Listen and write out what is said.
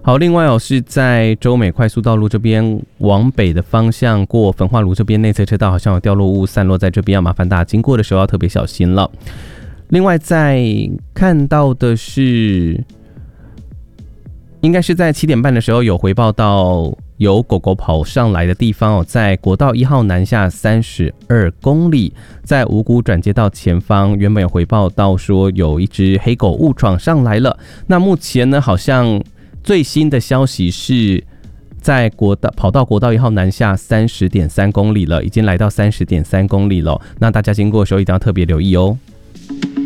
好，另外是在洲美快速道路这边往北的方向过焚化炉这边内侧车道好像有掉落物散落在这边，要麻烦大家经过的时候要特别小心了。另外在看到的是应该是在7点半的时候有回报到有狗狗跑上来的地方在国道1号南下32公里，在五股转接道前方原本有回报到说有一只黑狗误闯上来了。那目前呢，好像最新的消息是在跑到国道1号南下30.3公里了，已经来到30.3公里了。那大家经过的时候一定要特别留意哦。